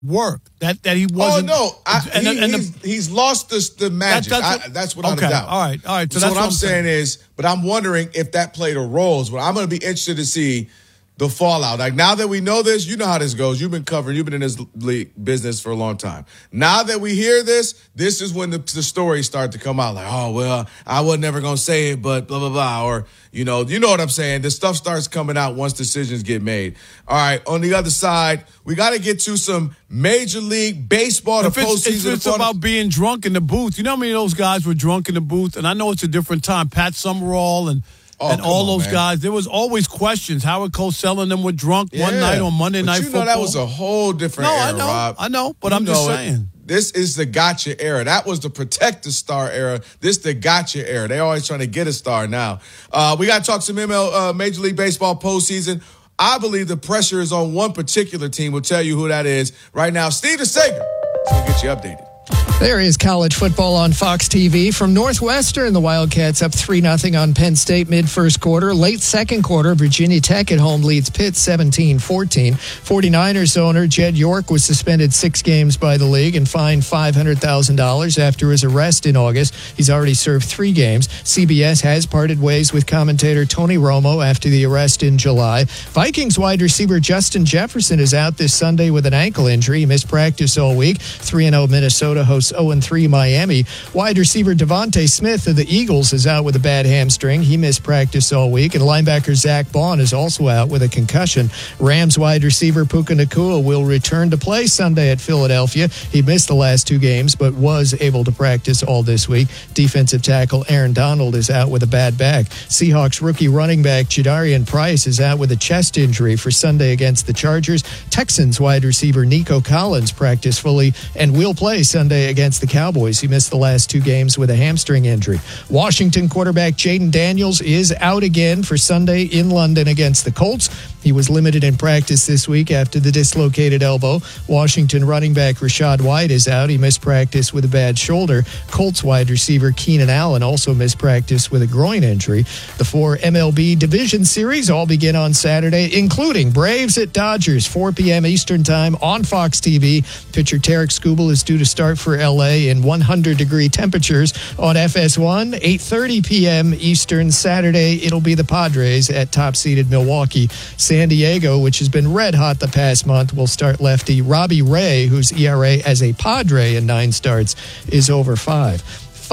work. That he wasn't. Oh no, he's lost the magic. That's without a doubt. All right. So that's what I'm saying is, but I'm wondering if that played a role. Well, I'm going to be interested to see the fallout. Like, now that we know this, you know how this goes. You've been in this league business for a long time. Now that we hear this is when the stories start to come out. Like, oh, well, I was never going to say it, but blah, blah, blah. Or, you know what I'm saying. This stuff starts coming out once decisions get made. All right, on the other side, we got to get to some Major League Baseball. If it's about being drunk in the booth, you know how many of those guys were drunk in the booth? And I know it's a different time. Pat Summerall and all those guys, there was always questions. Howard Cosell and them were drunk one night on Monday Night Football. That was a whole different era, Rob. I know, but I'm just saying. This is the gotcha era. That was the protect the star era. This the gotcha era. They always trying to get a star now. We got to talk some Major League Baseball postseason. I believe the pressure is on one particular team. We'll tell you who that is right now. Steve DeSager is going to get you updated. There is college football on Fox TV. From Northwestern, the Wildcats up 3-0 on Penn State mid-first quarter. Late second quarter, Virginia Tech at home leads Pitt 17-14. 49ers owner Jed York was suspended 6 games by the league and fined $500,000 after his arrest in August. He's already served 3 games. CBS has parted ways with commentator Tony Romo after the arrest in July. Vikings wide receiver Justin Jefferson is out this Sunday with an ankle injury. He missed practice all week. 3-0 Minnesota hosts 0-3 Miami. Wide receiver Devontae Smith of the Eagles is out with a bad hamstring. He missed practice all week. And linebacker Zach Bond is also out with a concussion. Rams wide receiver Puka Nacua will return to play Sunday at Philadelphia. He missed the last 2 games, but was able to practice all this week. Defensive tackle Aaron Donald is out with a bad back. Seahawks rookie running back Jadarian Price is out with a chest injury for Sunday against the Chargers. Texans wide receiver Nico Collins practiced fully and will play Sunday against the Cowboys. He missed the last 2 games with a hamstring injury. Washington quarterback Jaden Daniels is out again for Sunday in London against the Colts. He was limited in practice this week after the dislocated elbow. Washington running back Rashad White is out. He missed practice with a bad shoulder. Colts wide receiver Keenan Allen also missed practice with a groin injury. The 4 MLB Division Series all begin on Saturday, including Braves at Dodgers, 4 p.m. Eastern Time on Fox TV. Pitcher Tarek Skubal is due to start for L.A. in 100-degree temperatures on FS1. 8:30 p.m. Eastern Saturday, it'll be the Padres at top-seeded Milwaukee. San Diego, which has been red hot the past month, will start lefty Robbie Ray, whose ERA as a Padre in 9 starts is over 5.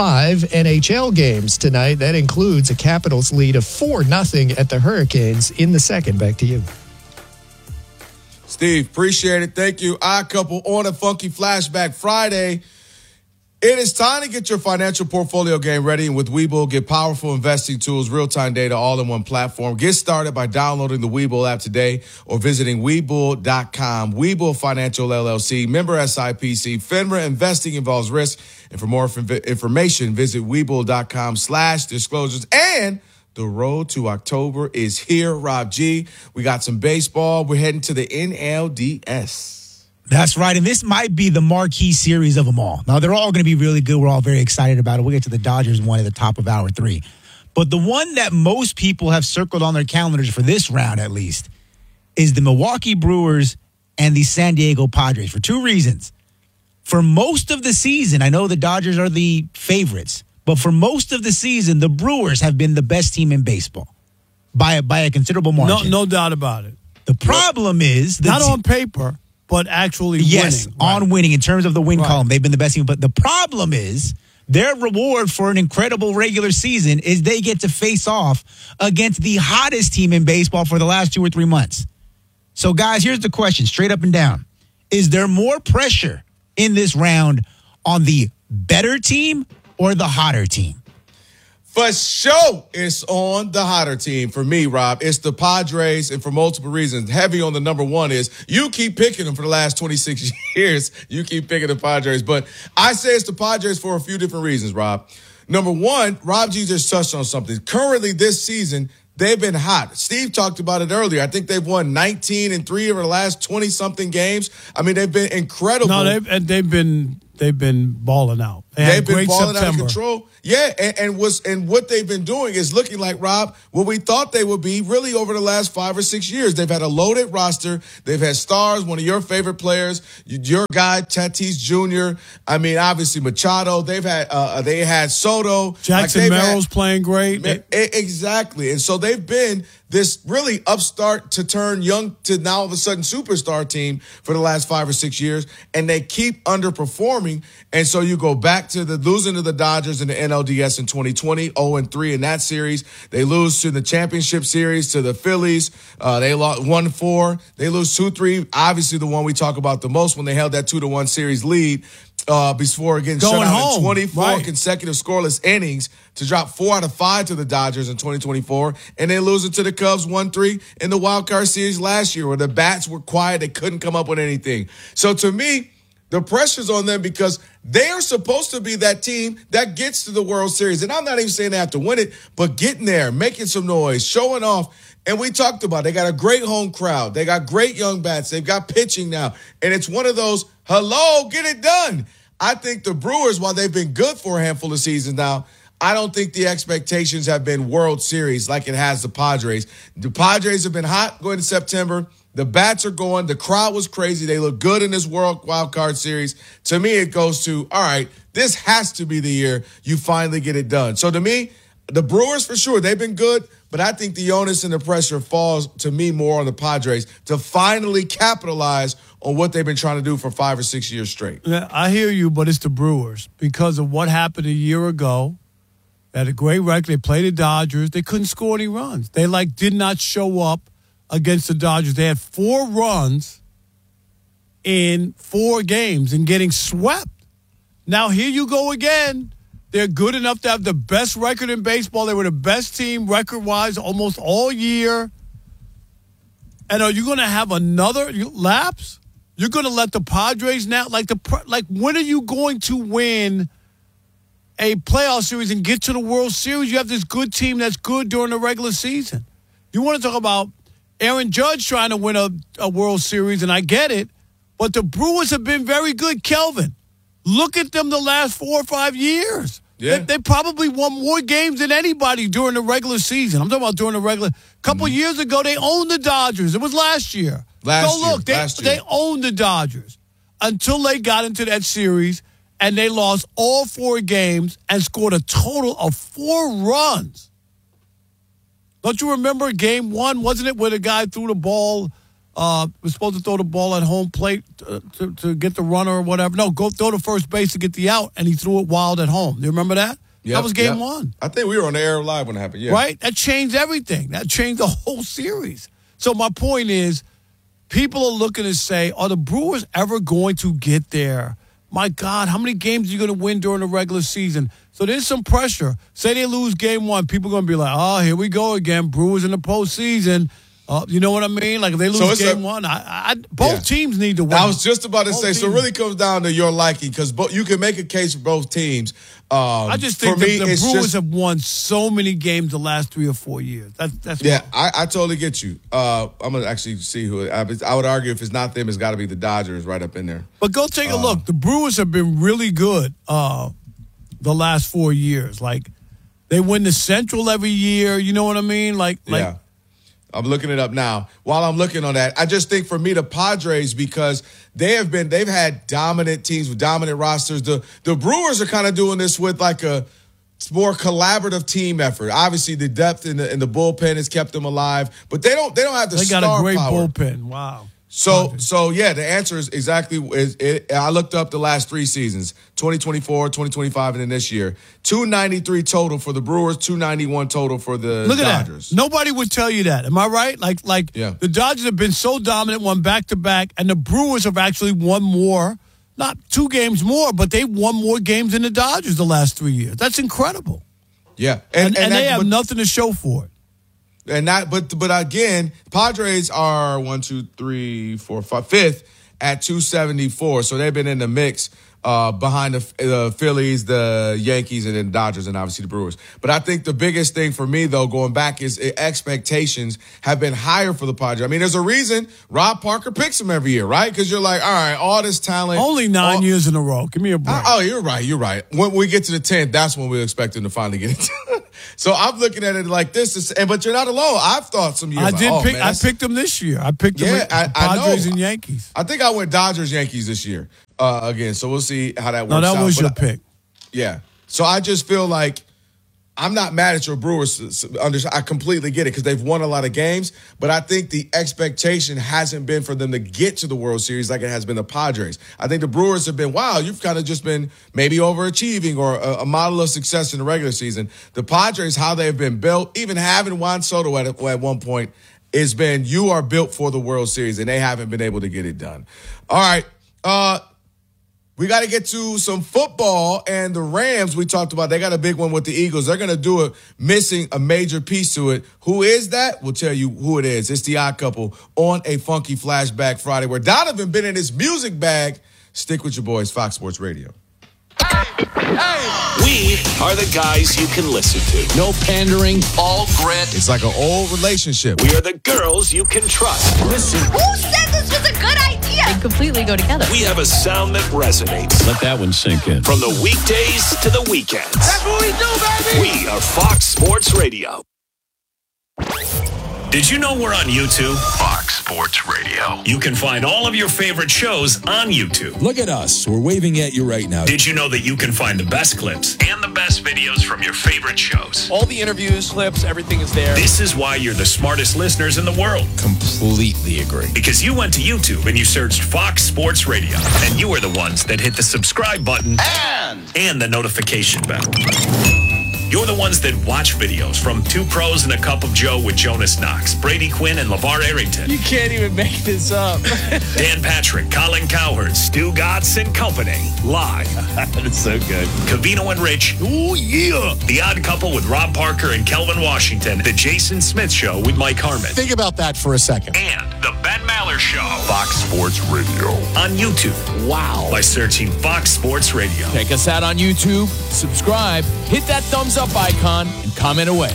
5 NHL games tonight. That includes a Capitals lead of 4-0 at the Hurricanes in the second. Back to you. Steve, appreciate it. Thank you. iCouple on a Funky Flashback Friday. It is time to get your financial portfolio game ready. And with Webull, get powerful investing tools, real-time data, all in one platform. Get started by downloading the Webull app today or visiting Webull.com. Webull Financial LLC, member SIPC. FINRA investing involves risk. And for more information, visit Webull.com/disclosures. And the road to October is here, Rob G. We got some baseball. We're heading to the NLDS. That's right, and this might be the marquee series of them all. Now, they're all going to be really good. We're all very excited about it. We'll get to the Dodgers one at the top of hour 3. But the one that most people have circled on their calendars for this round, at least, is the Milwaukee Brewers and the San Diego Padres for 2 reasons. For most of the season, I know the Dodgers are the favorites, but for most of the season, the Brewers have been the best team in baseball by a considerable margin. No doubt about it. The problem is... Not on paper, but actually winning. Yes, on winning in terms of the win column. They've been the best team. But the problem is their reward for an incredible regular season is they get to face off against the hottest team in baseball for the last 2 or 3 months. So, guys, here's the question, straight up and down. Is there more pressure in this round on the better team or the hotter team? For sure, it's on the hotter team. For me, Rob, it's the Padres, and for multiple reasons. Heavy on the number one is you keep picking them for the last 26 years. You keep picking the Padres. But I say it's the Padres for a few different reasons, Rob. Number one, Rob G just touched on something. Currently this season, they've been hot. Steve talked about it earlier. I think they've won 19 in 3 over the last 20-something games. I mean, they've been incredible. No, they've been balling out. They've been balling out of control. Yeah, and what they've been doing is looking like, Rob, what we thought they would be really over the last 5 or 6 years. They've had a loaded roster. They've had stars, one of your favorite players, your guy, Tatis Jr. I mean, obviously Machado. They had Soto. Jackson Merrill's playing great. Exactly. And so they've been this really upstart to turn young to now all of a sudden superstar team for the last 5 or 6 years, and they keep underperforming. And so you go back to the losing to the Dodgers in the NLDS in 2020, 0-3 in that series. They lose to the championship series to the Phillies. They lost 1-4. They lose 2-3. Obviously, the one we talk about the most when they held that 2-1 series lead. Before getting shut out in 24 consecutive scoreless innings to drop 4 out of 5 to the Dodgers in 2024, and then losing to the Cubs 1-3 in the wild card series last year where the bats were quiet. They couldn't come up with anything. So to me, the pressure's on them because they are supposed to be that team that gets to the World Series. And I'm not even saying they have to win it, but getting there, making some noise, showing off. And we talked about it. They got a great home crowd. They got great young bats. They've got pitching now. And it's one of those, hello, get it done. I think the Brewers, while they've been good for a handful of seasons now, I don't think the expectations have been World Series like it has the Padres. The Padres have been hot going to September. The bats are going. The crowd was crazy. They look good in this World Wild Card Series. To me, it goes to, all right, this has to be the year you finally get it done. So to me, the Brewers, for sure, they've been good, but I think the onus and the pressure falls, to me, more on the Padres to finally capitalize on what they've been trying to do for 5 or 6 years straight. Yeah, I hear you, but it's the Brewers because of what happened a year ago. They had a great record. They played the Dodgers. They couldn't score any runs. They, did not show up against the Dodgers. They had 4 runs in 4 games and getting swept. Now, here you go again. They're good enough to have the best record in baseball. They were the best team record-wise almost all year. And are you going to have another lapse? You're going to let the Padres now, when are you going to win a playoff series and get to the World Series? You have this good team that's good during the regular season. You want to talk about Aaron Judge trying to win a World Series, and I get it, but the Brewers have been very good, Kelvin. Look at them the last 4 or 5 years. Yeah. They probably won more games than anybody during the regular season. I'm talking about during the regular. A couple years ago, they owned the Dodgers. It was last year. They owned the Dodgers until they got into that series, and they lost all 4 games and scored a total of 4 runs. Don't you remember game 1? Wasn't it where the guy threw the ball? Was supposed to throw the ball at home plate to get the runner or whatever. No, go throw to first base to get the out, and he threw it wild at home. You remember that? That was game 1. I think we were on the air live when it happened, yeah. Right? That changed everything. That changed the whole series. So my point is, people are looking to say, are the Brewers ever going to get there? My God, how many games are you going to win during the regular season? So there's some pressure. Say they lose game 1, people are going to be like, oh, here we go again, Brewers in the postseason. You know what I mean? Like, if they lose game 1, both teams need to win. I was just about to say, so it really comes down to your liking because you can make a case for both teams. I just think the Brewers have won so many games the last 3 or 4 years. That's I totally get you. I'm going to actually see who. I would argue if it's not them, it's got to be the Dodgers right up in there. But go take a look. The Brewers have been really good the last 4 years. Like, they win the Central every year. You know what I mean? Yeah. I'm looking it up now. While I'm looking on that, I just think for me, the Padres, because they've had dominant teams with dominant rosters. The Brewers are kind of doing this with like a more collaborative team effort. Obviously, the depth in the bullpen has kept them alive, but they don't have the star power. They got a great bullpen. Wow. So yeah, the answer is exactly. I looked up the last 3 seasons: 2024, 2025, and then this year. 293 total for the Brewers, 291 total for the Dodgers. Look at that. Nobody would tell you that. Am I right? The Dodgers have been so dominant, won back-to-back, and the Brewers have actually won more. Not 2 games more, but they won more games than the Dodgers the last 3 years. That's incredible. Yeah, and they have nothing to show for it. And but again, Padres are 1, 2, 3, 4, 5, 5th at 274. So they've been in the mix behind the Phillies, the Yankees, and then Dodgers, and obviously the Brewers. But I think the biggest thing for me, though, going back, is expectations have been higher for the Padres. I mean, there's a reason Rob Parker picks them every year, right? Because you're like, all right, all this talent. Only 9 years in a row. Give me a break. Oh, you're right. When we get to the 10th, that's when we expect him to finally get it. So I'm looking at it like this. But you're not alone. I've thought some years. I picked them this year. I picked them Padres and Yankees. I think I went Dodgers, Yankees this year again. So we'll see how that works out. No, that was your pick. Yeah. So I just feel like I'm not mad at your Brewers. I completely get it because they've won a lot of games. But I think the expectation hasn't been for them to get to the World Series like it has been the Padres. I think the Brewers have been, wow, you've kind of just been maybe overachieving or a model of success in the regular season. The Padres, how they've been built, even having Juan Soto at one point, has been, you are built for the World Series, and they haven't been able to get it done. All right. We got to get to some football, and the Rams we talked about, they got a big one with the Eagles. They're going to do it, missing a major piece to it. Who is that? We'll tell you who it is. It's the Odd Couple on a Funky Flashback Friday where Donovan been in his music bag. Stick with your boys, Fox Sports Radio. We are the guys you can listen to. No pandering, all grit. It's like an old relationship. We are the girls you can trust. Listen. Who said this was a good idea? They completely go together. We have a sound that resonates. Let that one sink in. From the weekdays to the weekends. That's what we do, baby! We are Fox Sports Radio. Did you know we're on YouTube? Fox Sports Radio. You can find all of your favorite shows on YouTube. Look at us. We're waving at you right now. Did you know that you can find the best clips and the best videos from your favorite shows? All the interviews, clips, everything is there. This is why you're the smartest listeners in the world. Completely agree. Because you went to YouTube and you searched Fox Sports Radio. And you are the ones that hit the subscribe button and the notification bell. You're the ones that watch videos from Two Pros and a Cup of Joe with Jonas Knox, Brady Quinn, and LeVar Arrington. You can't even make this up. Dan Patrick, Colin Cowherd, Stu Gatz, and company. Live. That's so good. Covino and Rich. Oh, yeah. The Odd Couple with Rob Parker and Kelvin Washington. The Jason Smith Show with Mike Harmon. Think about that for a second. And the Ben Maller Show. Fox Sports Radio. On YouTube. Wow. By searching Fox Sports Radio. Check us out on YouTube. Subscribe. Hit that thumbs up icon and comment away.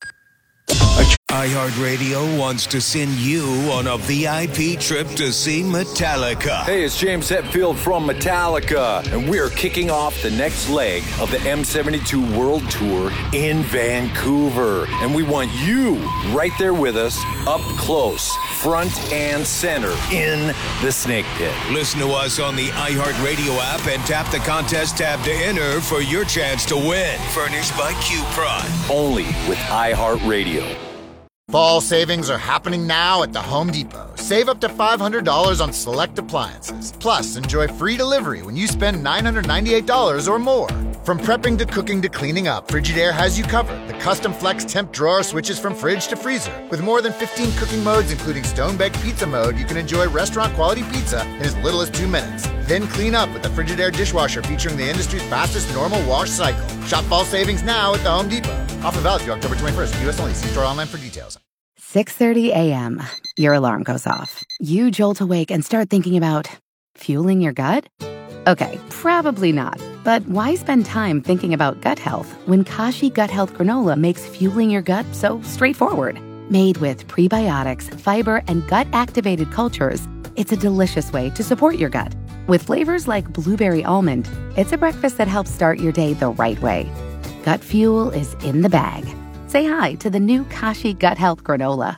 iHeartRadio wants to send you on a VIP trip to see Metallica. Hey, it's James Hetfield from Metallica, and we're kicking off the next leg of the M72 World Tour in Vancouver. And we want you right there with us, up close, front and center, in the Snake Pit. Listen to us on the iHeartRadio app and tap the contest tab to enter for your chance to win. Furnished by Q-Prime. Only with iHeartRadio. Fall savings are happening now at the Home Depot. Save up to $500 on select appliances. Plus, enjoy free delivery when you spend $998 or more. From prepping to cooking to cleaning up, Frigidaire has you covered. The custom flex temp drawer switches from fridge to freezer. With more than 15 cooking modes, including stone-baked pizza mode, you can enjoy restaurant-quality pizza in as little as 2 minutes. Then clean up with the Frigidaire dishwasher featuring the industry's fastest normal wash cycle. Shop fall savings now at the Home Depot. Offer valid through October 21st. U.S. only. See store online for details. 6:30 a.m. Your alarm goes off. You jolt awake and start thinking about fueling your gut? Okay, probably not. But why spend time thinking about gut health when Kashi Gut Health Granola makes fueling your gut so straightforward? Made with prebiotics, fiber, and gut-activated cultures, it's a delicious way to support your gut. With flavors like blueberry almond, it's a breakfast that helps start your day the right way. Gut fuel is in the bag. Say hi to the new Kashi Gut Health Granola.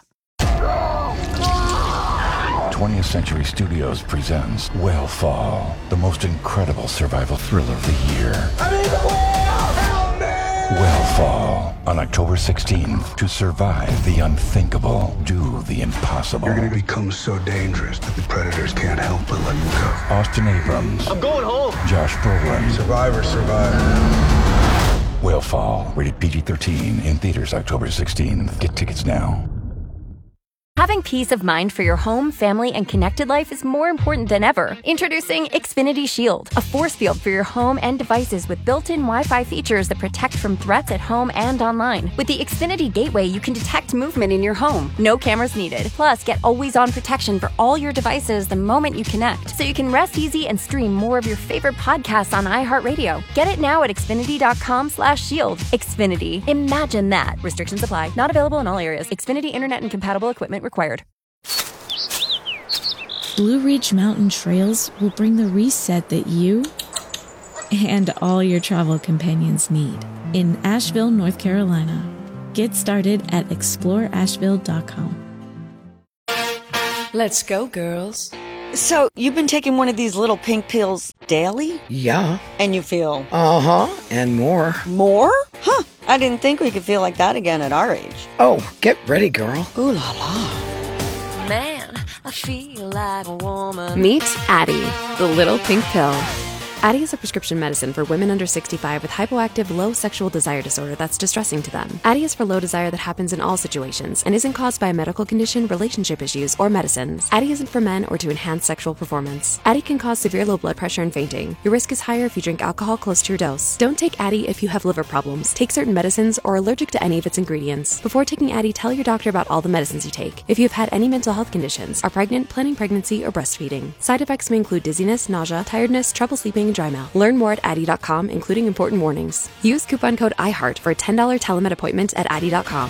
20th Century Studios presents Whale the most incredible survival thriller of the year. Whale on October 16th. To survive the unthinkable, do the impossible. You're going to become so dangerous that the predators can't help but let you go. Austin Abrams. I'm going home. Josh Brolin. Survivors survive. Whale, rated PG-13, in theaters October 16th. Get tickets now. Having peace of mind for your home, family, and connected life is more important than ever. Introducing Xfinity Shield, a force field for your home and devices with built-in Wi-Fi features that protect from threats at home and online. With the Xfinity Gateway, you can detect movement in your home. No cameras needed. Plus, get always-on protection for all your devices the moment you connect, so you can rest easy and stream more of your favorite podcasts on iHeartRadio. Get it now at Xfinity.com/shield. Xfinity. Imagine that. Restrictions apply. Not available in all areas. Xfinity Internet and compatible equipment required. Blue Ridge Mountain Trails will bring the reset that you and all your travel companions need in Asheville, North Carolina. Get started at exploreasheville.com. Let's go, girls. So, you've been taking one of these little pink pills daily? Yeah. And you feel? Uh-huh, and more. More? Huh, I didn't think we could feel like that again at our age. Oh, get ready, girl. Ooh la la. Man, I feel like a woman. Meet Addie, the little pink pill. Addie is a prescription medicine for women under 65 with hypoactive low sexual desire disorder that's distressing to them. Addie is for low desire that happens in all situations and isn't caused by a medical condition, relationship issues, or medicines. Addie isn't for men or to enhance sexual performance. Addie can cause severe low blood pressure and fainting. Your risk is higher if you drink alcohol close to your dose. Don't take Addie if you have liver problems, take certain medicines, or are allergic to any of its ingredients. Before taking Addie, tell your doctor about all the medicines you take. If you have had any mental health conditions, are pregnant, planning pregnancy, or breastfeeding. Side effects may include dizziness, nausea, tiredness, trouble sleeping, and dry mouth. Learn more at Addie.com, including important warnings. Use coupon code IHEART for a $10 telemed appointment at Addie.com.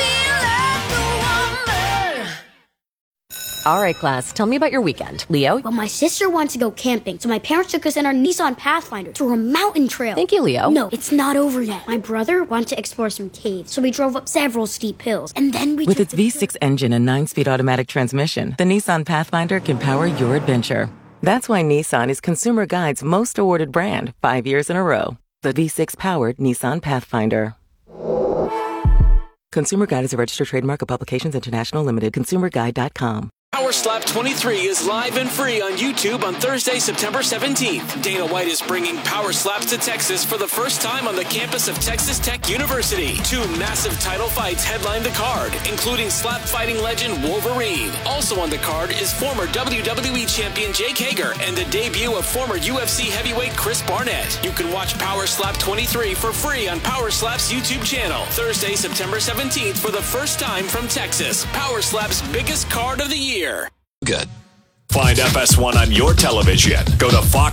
All right, class, tell me about your weekend. Leo? Well, my sister wants to go camping, so my parents took us in our Nissan Pathfinder to a mountain trail. Thank you, Leo. No, it's not over yet. My brother wanted to explore some caves, so we drove up several steep hills, and then we With its V6 engine and 9-speed automatic transmission, the Nissan Pathfinder can power your adventure. That's why Nissan is Consumer Guide's most awarded brand 5 years in a row. The V6-powered Nissan Pathfinder. Consumer Guide is a registered trademark of Publications International Limited. ConsumerGuide.com. Power Slap 23 is live and free on YouTube on Thursday, September 17th. Dana White is bringing Power Slaps to Texas for the first time on the campus of Texas Tech University. 2 massive title fights headline the card, including slap fighting legend Wolverine. Also on the card is former WWE champion Jake Hager and the debut of former UFC heavyweight Chris Barnett. You can watch Power Slap 23 for free on Power Slap's YouTube channel. Thursday, September 17th for the first time from Texas. Power Slap's biggest card of the year. Good. Find FS1 on your television. Go to Fox